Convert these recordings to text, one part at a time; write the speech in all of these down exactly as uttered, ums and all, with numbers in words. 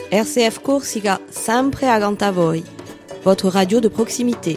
R C F Corsica, sempre accanto a voi. Votre radio de proximité.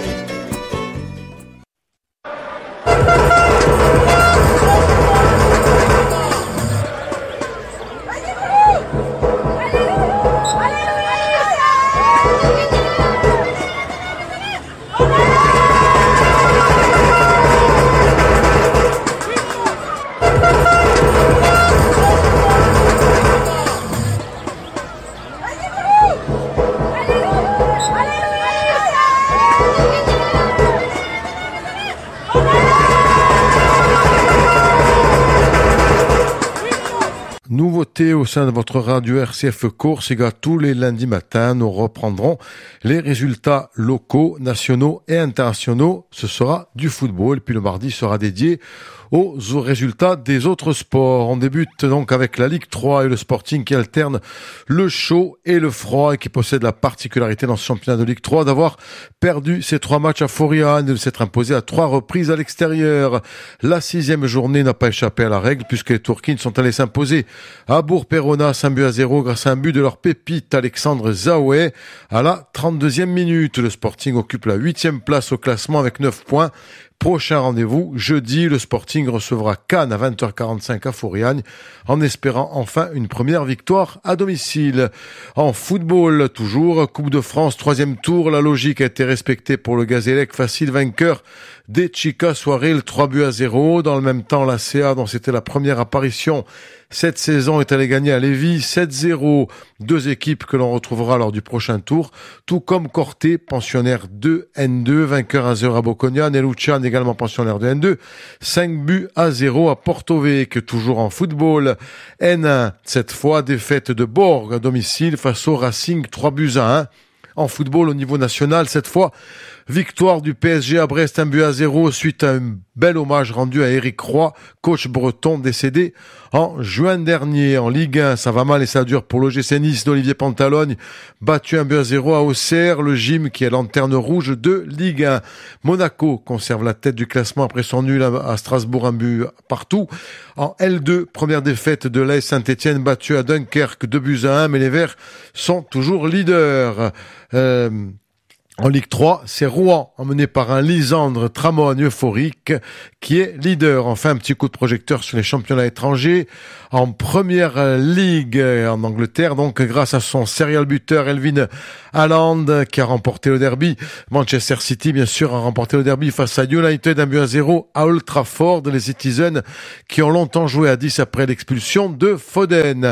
Nouveauté au sein de votre radio R C F Corsica, tous les lundis matins, nous reprendrons les résultats locaux, nationaux et internationaux. Ce sera du football, et puis le mardi sera dédié aux résultats des autres sports. On débute donc avec la Ligue trois et le Sporting qui alterne le chaud et le froid et qui possède la particularité dans ce championnat de Ligue trois d'avoir perdu ses trois matchs à Foriane et de s'être imposé à trois reprises à l'extérieur. La sixième journée n'a pas échappé à la règle puisque les Tourquines sont allés s'imposer à Bourg-Perona, un but à zéro grâce à un but de leur pépite Alexandre Zaoué à la trente-deuxième minute. Le Sporting occupe la huitième place au classement avec neuf points. Prochain rendez-vous, jeudi, le Sporting recevra Cannes à vingt heures quarante-cinq à Foriagne, en espérant enfin une première victoire à domicile. En football, toujours, Coupe de France, troisième tour, la logique a été respectée pour le Gazélec, facile vainqueur des Chicas Soirée, trois buts à zéro. Dans le même temps, la C A, dont c'était la première apparition cette saison, est allée gagner à Lévis sept zéro. Deux équipes que l'on retrouvera lors du prochain tour, tout comme Corté, pensionnaire de N deux, vainqueur à zéro à Boconia, Neluccian également pensionnaire de N deux, cinq buts à zéro à Porto Vecchio, toujours en football. N un, cette fois, défaite de Borg à domicile face au Racing, trois buts à un. En football au niveau national, cette fois, victoire du P S G à Brest, un but à zéro, suite à un bel hommage rendu à Éric Roy, coach breton décédé en juin dernier. En Ligue un, ça va mal et ça dure pour l'O G C Nice d'Olivier Pantalogne, battu un but à zéro à Auxerre, le Gym qui est lanterne rouge de Ligue un. Monaco conserve la tête du classement après son nul à Strasbourg, un but partout. En L deux, première défaite de l'A S Saint-Étienne, battu à Dunkerque, deux buts à un, mais les Verts sont toujours leaders. Euh, En Ligue trois, c'est Rouen, emmené par un Lisandre Tramogne euphorique, qui est leader. Enfin, un petit coup de projecteur sur les championnats étrangers. En première ligue en Angleterre, donc grâce à son serial buteur Elvin Haaland, qui a remporté le derby. Manchester City, bien sûr, a remporté le derby face à United, un but à zéro à Old Trafford. Les Citizens, qui ont longtemps joué à dix après l'expulsion de Foden.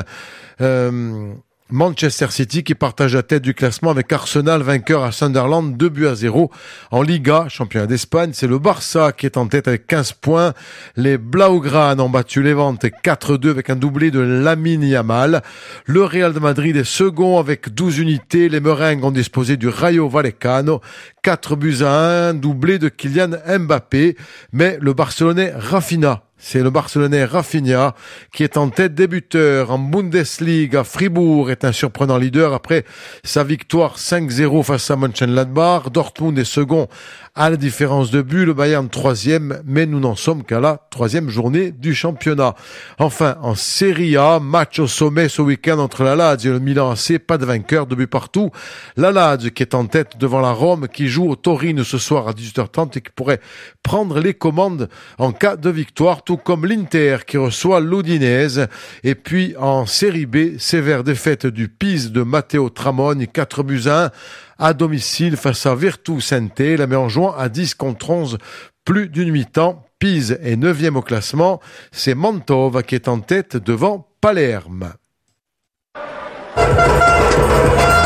Euh... Manchester City qui partage la tête du classement avec Arsenal, vainqueur à Sunderland, deux buts à zéro. En Liga, championnat d'Espagne, c'est le Barça qui est en tête avec quinze points. Les Blaugrana ont battu Levante quatre deux avec un doublé de Lamine Yamal. Le Real de Madrid est second avec douze unités. Les Merengues ont disposé du Rayo Vallecano, quatre buts à un, doublé de Kylian Mbappé. Mais le Barcelonais Rafinha, c'est le Barcelonais Rafinha qui est en tête des buteurs. En Bundesliga, Fribourg est un surprenant leader après sa victoire cinq zéro face à Mönchengladbach. Dortmund est second à la différence de but, le Bayern troisième, mais nous n'en sommes qu'à la troisième journée du championnat. Enfin, en Serie A, match au sommet ce week-end entre la Lazio et le Milan A C, pas de vainqueur, deux buts partout. La Lazio qui est en tête devant la Rome, qui joue au Torino ce soir à dix-huit heures trente et qui pourrait prendre les commandes en cas de victoire, tout comme l'Inter qui reçoit l'Udinese. Et puis en Série B, sévère défaite du Pise de Matteo Tramogne, quatre buts à un à domicile face à Virtus-Sainte, la met en jouant à dix contre onze, plus d'une mi-temps. Pise est neuvième au classement, c'est Mantova qui est en tête devant Palerme.